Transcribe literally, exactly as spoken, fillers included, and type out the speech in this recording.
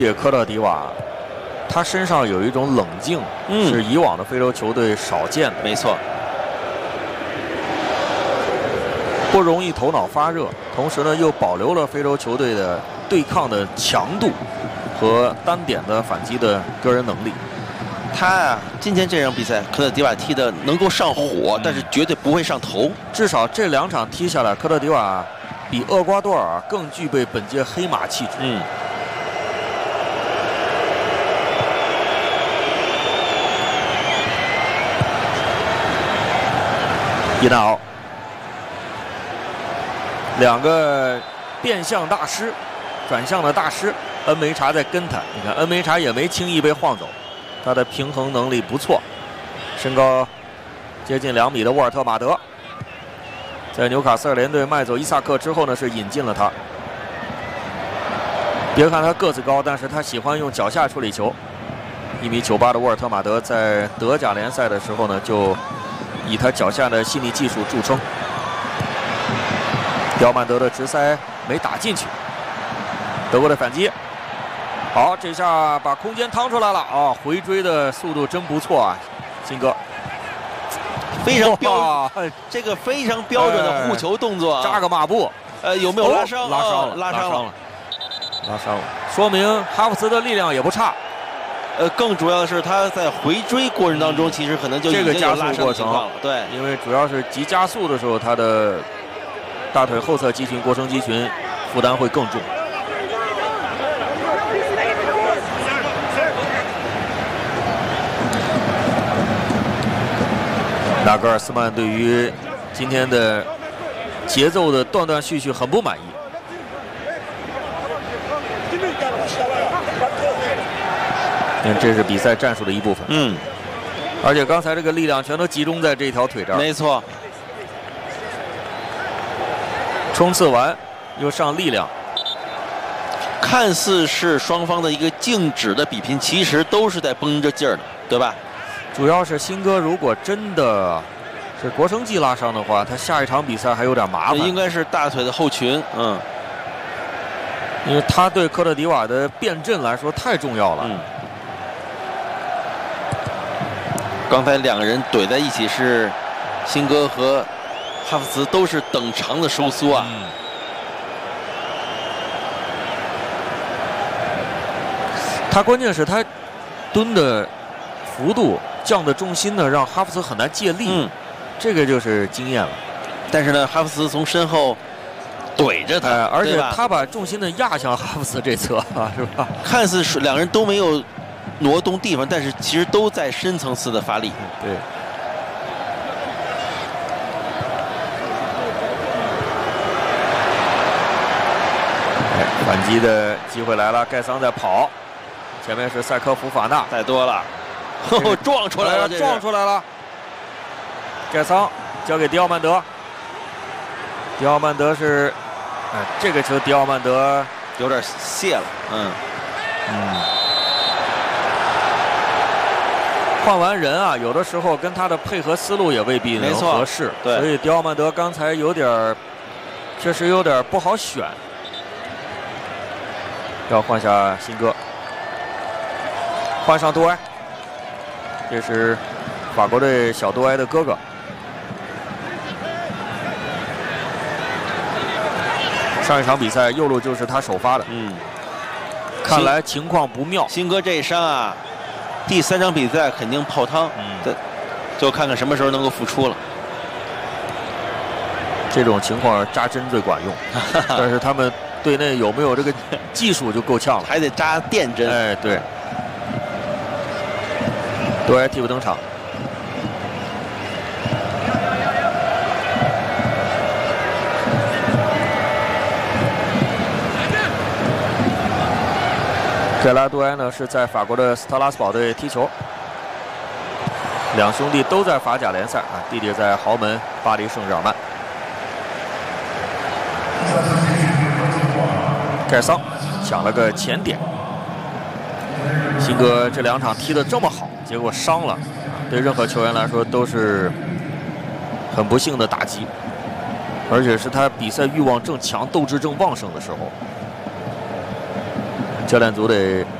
这科特迪瓦，他身上有一种冷静，嗯、是以往的非洲球队少见的。 没错， 不容易头脑发热，同时呢又保留了非洲球队的对抗的强度和单点的反击的个人能力。 他啊，今天这场比赛，科特迪瓦踢的能够上火，嗯、但是绝对不会上头。 至少这两场踢下来，科特迪瓦比厄瓜多尔更具备本届黑马气质。 嗯。 伊纳奥，两个变向大师，转向的大师，恩梅查在跟他。你看，恩梅查也没轻易被晃走，他的平衡能力不错。身高接近两米的沃尔特马德，在纽卡斯尔联队卖走伊萨克之后呢，是引进了他。别看他个子高，但是他喜欢用脚下处理球。一米九八的沃尔特马德在德甲联赛的时候呢，就以他脚下的细腻技术著称。迪奥曼德的直塞没打进去，德国的反击，好，这下把空间趟出来了啊、哦！回追的速度真不错啊，辛哥， 非常标，这个非常标准的护球动作、啊， 扎个马步， 呃，有没有拉伤？ 哦、拉伤了， 拉伤了， 拉伤了，说明哈弗茨的力量也不差。 呃，更主要的是他在回追过程当中，其实可能就已经有拉伤的情况了。对， 因为主要是急加速的时候，他的大腿后侧肌群、腘绳肌群负担会更重。纳格尔斯曼对于今天的节奏的断断续续很不满意。因为这是比赛战术的一部分。 嗯， 而且刚才这个力量全都集中在这条腿这儿。 没错。 冲刺完又上力量， 看似是双方的一个静止的比拼，其实都是在绷着劲儿的，对吧？ 主要是辛哥如果真的是腘绳肌拉伤的话，他下一场比赛还有点麻烦。 应该是大腿的后群，嗯， 因为他对科特迪瓦的变阵来说太重要了。 嗯。刚才两个人怼在一起是辛哥和哈弗茨都是等长的收缩啊。 嗯、他关键是他蹲的幅度、降的重心呢，让哈弗茨很难借力。 嗯， 这个就是经验了。 但是呢，哈弗茨从身后怼着他， 呃、而且他把重心呢压向哈弗茨这侧啊，是吧？ 看似是两人都没有挪动地方，但是其实都在深层次的发力。 对。哎，反击的机会来了，盖桑在跑，前面是塞科夫法纳， 太多了，哦，撞出来了， 撞出来了。盖桑交给迪奥曼德，迪奥曼德是，哎，这个球迪奥曼德有点泄了，嗯嗯。 换完人啊，有的时候跟他的配合思路也未必能合适， 对， 所以迪奥曼德刚才有点，确实有点不好选。要换下辛哥，换上杜埃，这是法国队小杜埃的哥哥。上一场比赛右路就是他首发的， 嗯， 看来情况不妙。 辛哥这一伤啊，第三场比赛肯定泡汤，嗯，就看看什么时候能够复出了。 这种情况扎针最管用，但是他们队内有没有这个技术就够呛了， 还得扎电针。 哎，对。杜埃替补登场，盖拉杜埃呢是在法国的斯特拉斯堡队踢球，两兄弟都在法甲联赛啊，弟弟在豪门巴黎圣日耳曼。盖桑抢了个前点，辛哥这两场踢得这么好，结果伤了，对任何球员来说都是很不幸的打击，而且是他比赛欲望正强、斗志正旺盛的时候。 教练组得